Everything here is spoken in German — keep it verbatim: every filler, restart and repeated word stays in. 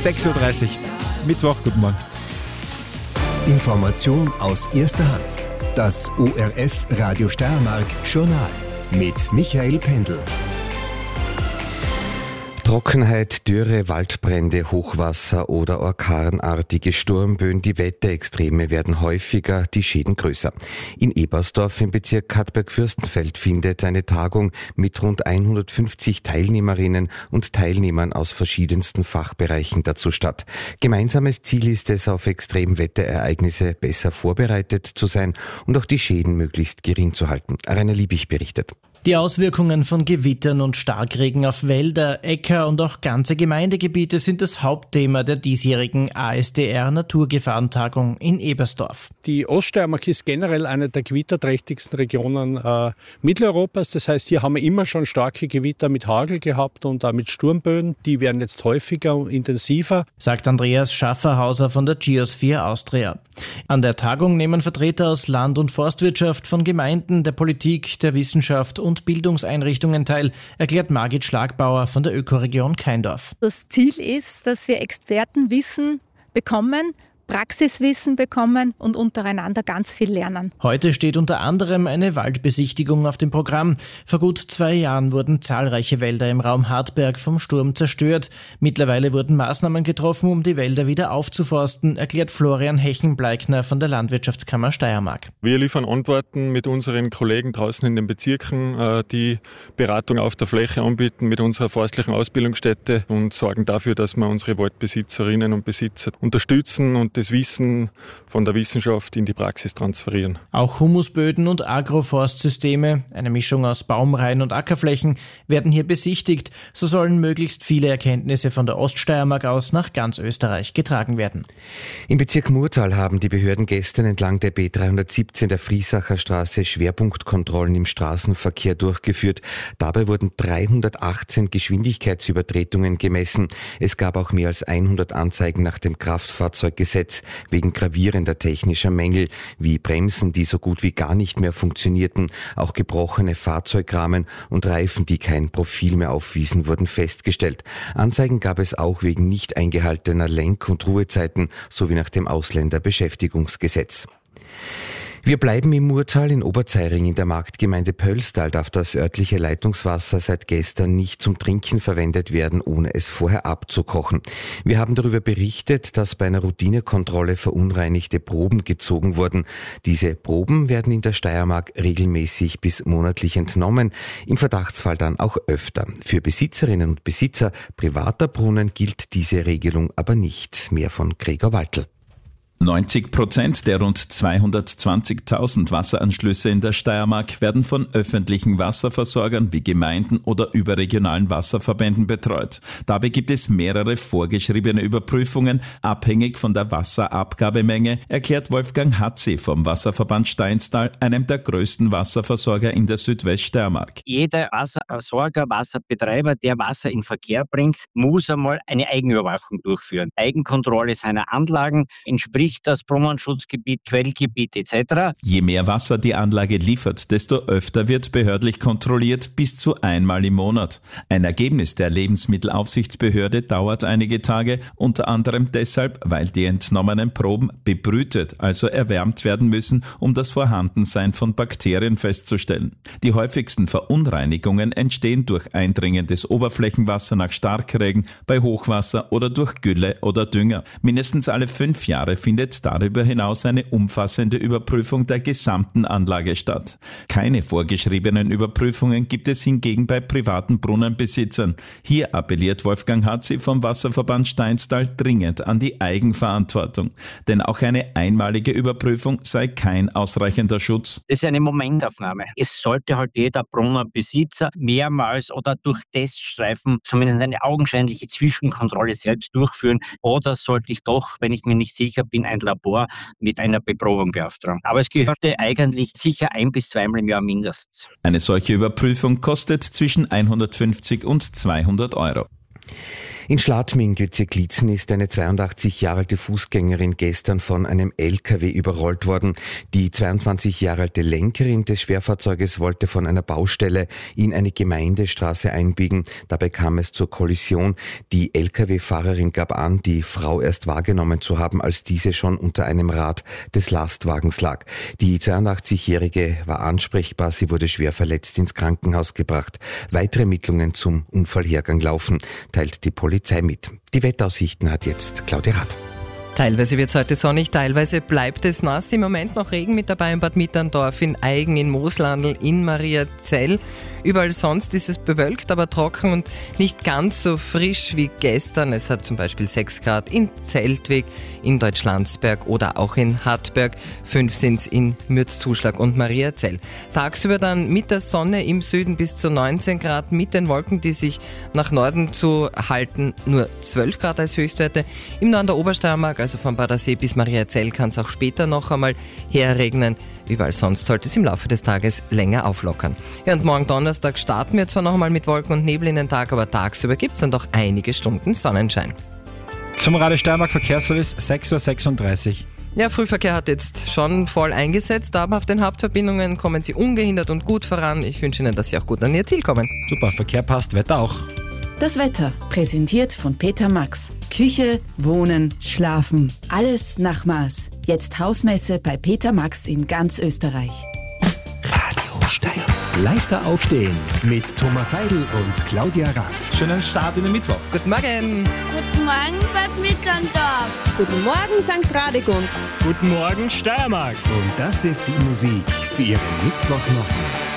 sechs Uhr dreißig, Mittwoch, guten Morgen. Information aus erster Hand. Das O R F Radio Steiermark Journal mit Michael Pendl. Trockenheit, Dürre, Waldbrände, Hochwasser oder orkanartige Sturmböen, die Wetterextreme werden häufiger, die Schäden größer. In Ebersdorf im Bezirk Hartberg-Fürstenfeld findet eine Tagung mit rund hundertfünfzig Teilnehmerinnen und Teilnehmern aus verschiedensten Fachbereichen dazu statt. Gemeinsames Ziel ist es, auf Extremwetterereignisse besser vorbereitet zu sein und auch die Schäden möglichst gering zu halten. Rainer Liebig berichtet. Die Auswirkungen von Gewittern und Starkregen auf Wälder, Äcker und auch ganze Gemeindegebiete sind das Hauptthema der diesjährigen A S D R-Naturgefahrentagung in Ebersdorf. Die Oststeiermark ist generell eine der gewitterträchtigsten Regionen äh, Mitteleuropas. Das heißt, hier haben wir immer schon starke Gewitter mit Hagel gehabt und auch mit Sturmböen. Die werden jetzt häufiger und intensiver, sagt Andreas Schafferhauser von der Geosphere Austria. An der Tagung nehmen Vertreter aus Land- und Forstwirtschaft, von Gemeinden, der Politik, der Wissenschaft und und Bildungseinrichtungen teil, erklärt Margit Schlagbauer von der Ökoregion Kaindorf. Das Ziel ist, dass wir Expertenwissen bekommen, Praxiswissen bekommen und untereinander ganz viel lernen. Heute steht unter anderem eine Waldbesichtigung auf dem Programm. Vor gut zwei Jahren wurden zahlreiche Wälder im Raum Hartberg vom Sturm zerstört. Mittlerweile wurden Maßnahmen getroffen, um die Wälder wieder aufzuforsten, erklärt Florian Hechenbleikner von der Landwirtschaftskammer Steiermark. Wir liefern Antworten mit unseren Kollegen draußen in den Bezirken, die Beratung auf der Fläche anbieten mit unserer forstlichen Ausbildungsstätte und sorgen dafür, dass wir unsere Waldbesitzerinnen und Besitzer unterstützen und das Wissen von der Wissenschaft in die Praxis transferieren. Auch Humusböden und Agroforstsysteme, eine Mischung aus Baumreihen und Ackerflächen, werden hier besichtigt. So sollen möglichst viele Erkenntnisse von der Oststeiermark aus nach ganz Österreich getragen werden. Im Bezirk Murtal haben die Behörden gestern entlang der B dreihundertsiebzehn der Friesacher Straße Schwerpunktkontrollen im Straßenverkehr durchgeführt. Dabei wurden dreihundertachtzehn Geschwindigkeitsübertretungen gemessen. Es gab auch mehr als hundert Anzeigen nach dem Kraftfahrzeuggesetz wegen gravierender technischer Mängel wie Bremsen, die so gut wie gar nicht mehr funktionierten. Auch gebrochene Fahrzeugrahmen und Reifen, die kein Profil mehr aufwiesen, wurden festgestellt. Anzeigen gab es auch wegen nicht eingehaltener Lenk- und Ruhezeiten sowie nach dem Ausländerbeschäftigungsgesetz. Wir bleiben im Murtal. In Oberzeiring in der Marktgemeinde Pölstal darf das örtliche Leitungswasser seit gestern nicht zum Trinken verwendet werden, ohne es vorher abzukochen. Wir haben darüber berichtet, dass bei einer Routinekontrolle verunreinigte Proben gezogen wurden. Diese Proben werden in der Steiermark regelmäßig bis monatlich entnommen, im Verdachtsfall dann auch öfter. Für Besitzerinnen und Besitzer privater Brunnen gilt diese Regelung aber nicht. Mehr von Gregor Waltl. neunzig Prozent der rund zweihundertzwanzigtausend Wasseranschlüsse in der Steiermark werden von öffentlichen Wasserversorgern wie Gemeinden oder überregionalen Wasserverbänden betreut. Dabei gibt es mehrere vorgeschriebene Überprüfungen, abhängig von der Wasserabgabemenge, erklärt Wolfgang Hatzi vom Wasserverband Steinstal, einem der größten Wasserversorger in der Südweststeiermark. Jeder Wasserversorger, Wasserbetreiber, der Wasser in Verkehr bringt, muss einmal eine Eigenüberwachung durchführen. Eigenkontrolle seiner Anlagen entspricht das Brunnenschutzgebiet, Quellgebiet et cetera. Je mehr Wasser die Anlage liefert, desto öfter wird behördlich kontrolliert, bis zu einmal im Monat. Ein Ergebnis der Lebensmittelaufsichtsbehörde dauert einige Tage, unter anderem deshalb, weil die entnommenen Proben bebrütet, also erwärmt werden müssen, um das Vorhandensein von Bakterien festzustellen. Die häufigsten Verunreinigungen entstehen durch eindringendes Oberflächenwasser nach Starkregen, bei Hochwasser oder durch Gülle oder Dünger. Mindestens alle fünf Jahre findet darüber hinaus eine umfassende Überprüfung der gesamten Anlage statt. Keine vorgeschriebenen Überprüfungen gibt es hingegen bei privaten Brunnenbesitzern. Hier appelliert Wolfgang Hatzi vom Wasserverband Steinstal dringend an die Eigenverantwortung. Denn auch eine einmalige Überprüfung sei kein ausreichender Schutz. Das ist eine Momentaufnahme. Es sollte halt jeder Brunnenbesitzer mehrmals oder durch Teststreifen zumindest eine augenscheinliche Zwischenkontrolle selbst durchführen. Oder sollte ich doch, wenn ich mir nicht sicher bin, ein Labor mit einer Beprobung beauftragen. Aber es gehörte eigentlich sicher ein bis zweimal im Jahr mindestens. Eine solche Überprüfung kostet zwischen hundertfünfzig und zweihundert Euro. In Schladming, Götze-Glitzen, ist eine zweiundachtzig Jahre alte Fußgängerin gestern von einem L K W überrollt worden. Die zweiundzwanzig Jahre alte Lenkerin des Schwerfahrzeuges wollte von einer Baustelle in eine Gemeindestraße einbiegen. Dabei kam es zur Kollision. Die L K W-Fahrerin gab an, die Frau erst wahrgenommen zu haben, als diese schon unter einem Rad des Lastwagens lag. Die zweiundachtzigjährige war ansprechbar. Sie wurde schwer verletzt ins Krankenhaus gebracht. Weitere Ermittlungen zum Unfallhergang laufen, teilt die Polizei mit. Die Wetteraussichten hat jetzt Claudia Rath. Teilweise wird es heute sonnig, teilweise bleibt es nass. Im Moment noch Regen mit dabei in Bad Mitterndorf, in Aigen, in Moslandl, in Mariazell. Überall sonst ist es bewölkt, aber trocken und nicht ganz so frisch wie gestern. Es hat zum Beispiel sechs Grad in Zeltweg, in Deutschlandsberg oder auch in Hartberg. Fünf sind es in Mürzzuschlag und Mariazell. Tagsüber dann mit der Sonne im Süden bis zu neunzehn Grad, mit den Wolken, die sich nach Norden zu halten, nur zwölf Grad als Höchstwerte. Im Norden der Obersteiermark, also von Badersee bis Mariazell, kann es auch später noch einmal herregnen. Überall sonst sollte es im Laufe des Tages länger auflockern. Ja, und morgen Donnerstag starten wir zwar noch einmal mit Wolken und Nebel in den Tag, aber tagsüber gibt es dann doch einige Stunden Sonnenschein. Zum Radio Steiermark Verkehrsservice sechs Uhr sechsunddreißig. Ja, Frühverkehr hat jetzt schon voll eingesetzt, aber auf den Hauptverbindungen kommen Sie ungehindert und gut voran. Ich wünsche Ihnen, dass Sie auch gut an Ihr Ziel kommen. Super, Verkehr passt, Wetter auch. Das Wetter, präsentiert von Peter Max. Küche, Wohnen, Schlafen, alles nach Maß. Jetzt Hausmesse bei Peter Max in ganz Österreich. Radio Steiermark. Leichter aufstehen mit Thomas Seidel und Claudia Rath. Schönen Start in den Mittwoch. Guten Morgen. Guten Morgen, Bad Mitterndorf. Guten Morgen, Sankt Radegund. Guten Morgen, Steiermark. Und das ist die Musik für Ihren Mittwochmorgen.